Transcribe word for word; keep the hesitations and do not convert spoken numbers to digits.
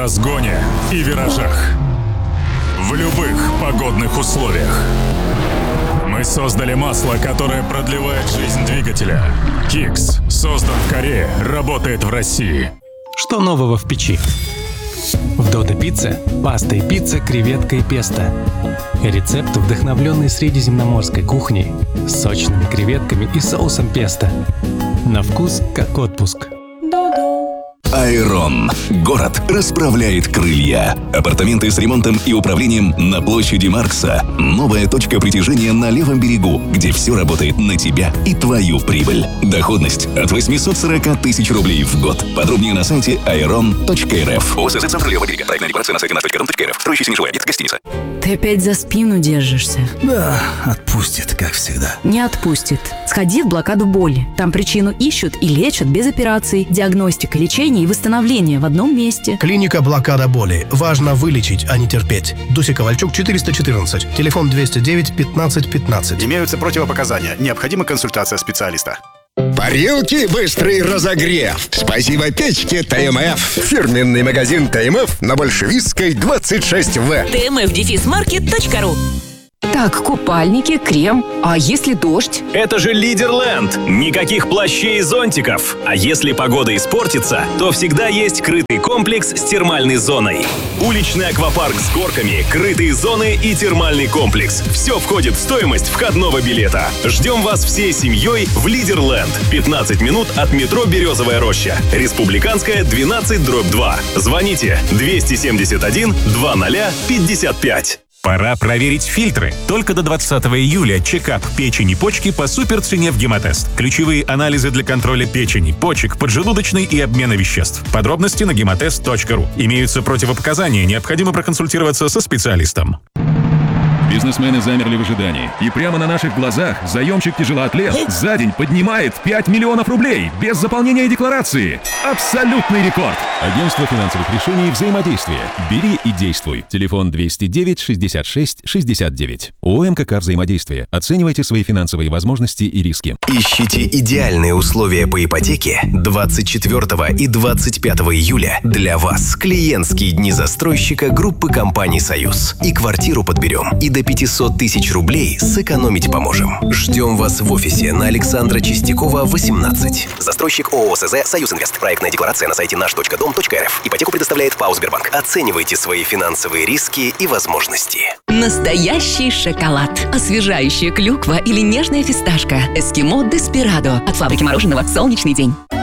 разгоне и виражах. В любых погодных условиях. Мы создали масло, которое продлевает жизнь двигателя. Kicks создан в Корее, работает в России. Что нового в печи? В Додо Пицце паста и пицца, креветка и песто. Рецепт, вдохновленный средиземноморской кухней, с сочными креветками и соусом песто. На вкус как отпуск. Айрон. Город расправляет крылья. Апартаменты с ремонтом и управлением на площади Маркса. Новая точка притяжения на левом берегу, где все работает на тебя и твою прибыль. Доходность от восемьсот сорок тысяч рублей в год. Подробнее на сайте айрон точка эр эф. ОСЗ «Центр левого берега». Проектная декларация на сайте наш точка ру точка эр эф. Строящийся неживой объект. Гостиница. Ты опять за спину держишься? Да, отпустит, как всегда. Не отпустит. Сходи в блокаду боли. Там причину ищут и лечат без операций. Диагностика, лечение и восстановление в одном месте. Клиника «Блокада боли». Важно вылечить, а не терпеть. Дуся Ковальчук, четыреста четырнадцать. Телефон двести девять пятнадцать пятнадцать. Имеются противопоказания. Необходима консультация специалиста. Парилки «Быстрый разогрев». Спасибо печке ТМФ. Фирменный магазин ТМФ на Большевистской, двадцать шесть вэ. тэ эм эф дефис маркет точка ру. Так, купальники, крем. А если дождь? Это же Лидерленд. Никаких плащей и зонтиков. А если погода испортится, то всегда есть крытый комплекс с термальной зоной. Уличный аквапарк с горками, крытые зоны и термальный комплекс. Все входит в стоимость входного билета. Ждем вас всей семьей в Лидерленд. пятнадцать минут от метро «Березовая роща». Республиканская, двенадцать дробь два. Звоните двести семьдесят один двадцать пятьдесят пять. Пора проверить фильтры. Только до двадцатого июля чекап печени и почки по суперцене в Гемотест. Ключевые анализы для контроля печени, почек, поджелудочной и обмена веществ. Подробности на гемотест точка ру. Имеются противопоказания, необходимо проконсультироваться со специалистом. Бизнесмены замерли в ожидании. И прямо на наших глазах заемщик-тяжелоатлет за день поднимает пять миллионов рублей без заполнения декларации. Абсолютный рекорд! Агентство финансовых решений «Взаимодействие». Бери и действуй. Телефон двести девять шестьдесят шесть шестьдесят девять. ООО «МКК Взаимодействие». Оценивайте свои финансовые возможности и риски. Ищите идеальные условия по ипотеке двадцать четвёртого и двадцать пятого июля. Для вас клиентские дни застройщика группы компаний «Союз». И квартиру подберем, и до пятьсот тысяч рублей сэкономить поможем. Ждем вас в офисе на Александра Чистякова, восемнадцать. Застройщик ООО СЗ «Союз Инвест». Проектная декларация на сайте наш точка дом точка эр эф. Ипотеку предоставляет ПАО «Сбербанк». Оценивайте свои финансовые риски и возможности. Настоящий шоколад. Освежающая клюква или нежная фисташка. Эскимо Деспирадо. От фабрики мороженого «Солнечный день».